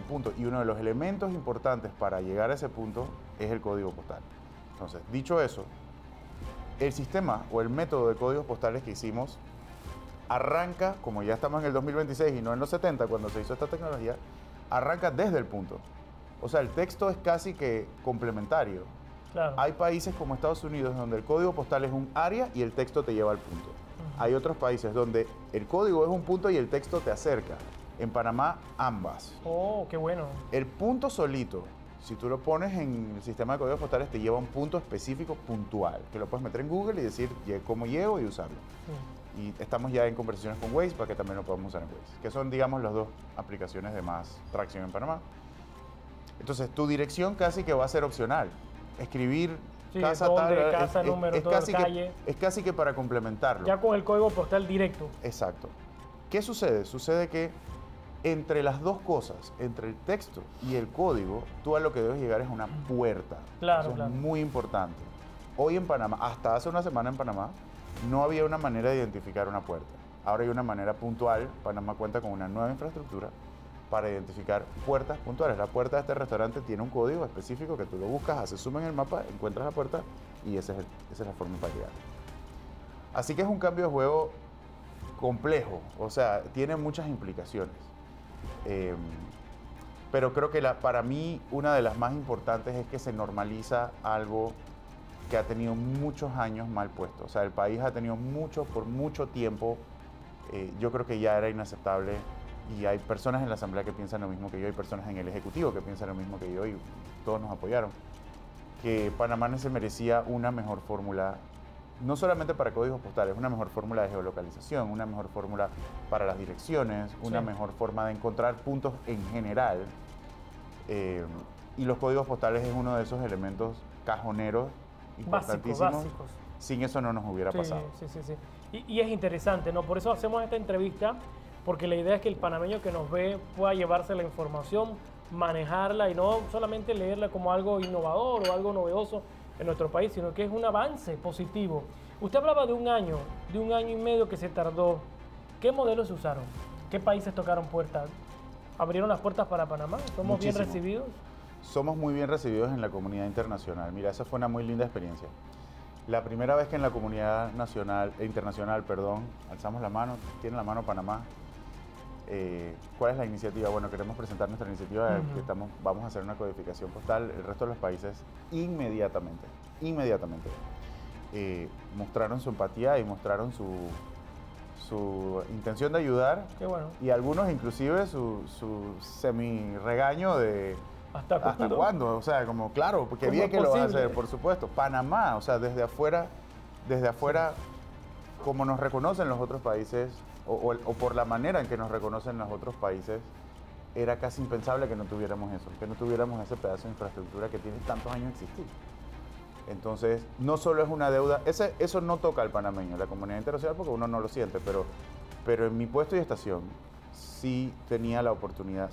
punto. Y uno de los elementos importantes para llegar a ese punto es el código postal. Entonces, dicho eso, el sistema o el método de códigos postales que hicimos arranca, como ya estamos en el 2026 y no en los 70 cuando se hizo esta tecnología, arranca desde el punto. O sea, el texto es casi que complementario. Claro. Hay países como Estados Unidos donde el código postal es un área y el texto te lleva al punto. Hay otros países donde el código es un punto y el texto te acerca. En Panamá, ambas. Oh, qué bueno. El punto solito, si tú lo pones en el sistema de códigos postales, te lleva a un punto específico puntual, que lo puedes meter en Google y decir cómo llego y usarlo. Y estamos ya en conversaciones con Waze para que también lo podamos usar en Waze, que son, digamos, las dos aplicaciones de más tracción en Panamá. Entonces, tu dirección casi que va a ser opcional. Escribir Sí, casa dónde, tal, casa, número, todo, calle. Es casi que para complementarlo. Ya con el código postal directo. Exacto. ¿Qué sucede? Sucede que entre las dos cosas, entre el texto y el código, tú a lo que debes llegar es una puerta. Claro, Eso claro. es muy importante. Hoy en Panamá, hasta hace una semana en Panamá, no había una manera de identificar una puerta. Ahora hay una manera puntual. Panamá cuenta con una nueva infraestructura para identificar puertas puntuales. La puerta de este restaurante tiene un código específico que tú lo buscas, haces zoom en el mapa, encuentras la puerta y esa es la forma para llegar. Así que es un cambio de juego complejo, o sea, tiene muchas implicaciones. Pero creo que para mí una de las más importantes es que se normaliza algo que ha tenido muchos años mal puesto. O sea, el país ha tenido por mucho tiempo, yo creo que ya era inaceptable. Y hay personas en la Asamblea que piensan lo mismo que yo, hay personas en el Ejecutivo que piensan lo mismo que yo y todos nos apoyaron, que Panamá se merecía una mejor fórmula, no solamente para códigos postales, una mejor fórmula de geolocalización, una mejor fórmula para las direcciones, una mejor forma de encontrar puntos en general. Y los códigos postales es uno de esos elementos cajoneros importantísimos. Básicos. Sin eso no nos hubiera pasado. Sí. Y es interesante, ¿no? Por eso hacemos esta entrevista, porque la idea es que el panameño que nos ve pueda llevarse la información, manejarla y no solamente leerla como algo innovador o algo novedoso en nuestro país, sino que es un avance positivo. Usted hablaba de un año y medio que se tardó. ¿Qué modelos se usaron? ¿Qué países tocaron puertas? ¿Abrieron las puertas para Panamá? ¿Somos bien recibidos? Somos muy bien recibidos en la comunidad internacional. Mira, esa fue una muy linda experiencia. La primera vez que en la comunidad internacional, alzamos la mano, tiene la mano Panamá. ¿Cuál es la iniciativa? Bueno, queremos presentar nuestra iniciativa, que vamos a hacer una codificación postal. El resto de los países inmediatamente, mostraron su empatía y mostraron su intención de ayudar. Qué bueno. Y algunos inclusive su semi-regaño de ¿Hasta cuándo? O sea, como claro, porque bien que lo van a hacer, por supuesto. Panamá, o sea, desde afuera, como nos reconocen los otros países, o por la manera en que nos reconocen los otros países, era casi impensable que no tuviéramos eso, que no tuviéramos ese pedazo de infraestructura que tiene tantos años existir. Entonces, no solo es una deuda, eso no toca al panameño, la comunidad internacional, porque uno no lo siente, pero en mi puesto y estación sí he tenido la oportunidad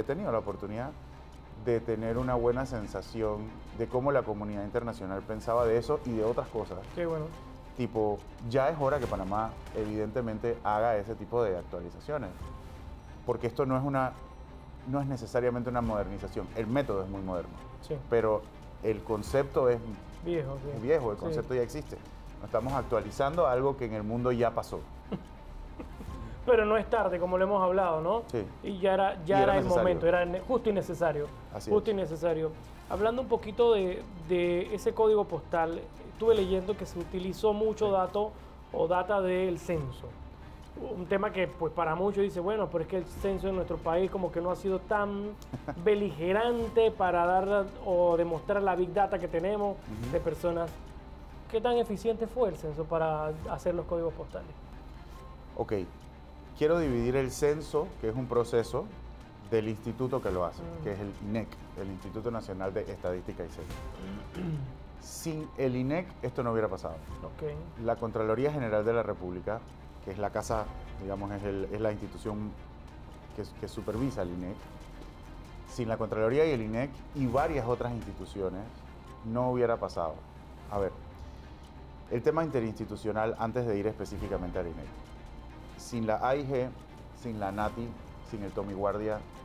de tener una buena sensación de cómo la comunidad internacional pensaba de eso y de otras cosas. Qué bueno. Tipo, ya es hora que Panamá evidentemente haga ese tipo de actualizaciones, porque esto no es necesariamente una modernización, el método es muy moderno, pero el concepto es viejo, el concepto ya existe. Nos estamos actualizando a algo que en el mundo ya pasó. Pero no es tarde, como lo hemos hablado, ¿no? Sí. Y ya era el momento, era justo y necesario. Justo y necesario. Hablando un poquito de ese código postal, estuve leyendo que se utilizó mucho data del censo. Un tema que pues para muchos dice, bueno, pero es que el censo en nuestro país como que no ha sido tan beligerante para dar o demostrar la big data que tenemos de personas. ¿Qué tan eficiente fue el censo para hacer los códigos postales? Ok, quiero dividir el censo, que es un proceso, del instituto que lo hace, que es el INEC, el Instituto Nacional de Estadística y Censo. Sin el INEC esto no hubiera pasado. Okay. La Contraloría General de la República, que es la casa, digamos, es la institución que supervisa el INEC, sin la Contraloría y el INEC y varias otras instituciones, no hubiera pasado. A ver, el tema interinstitucional antes de ir específicamente al INEC. Sin la AIG, sin la NATI, sin el Tommy Guardia,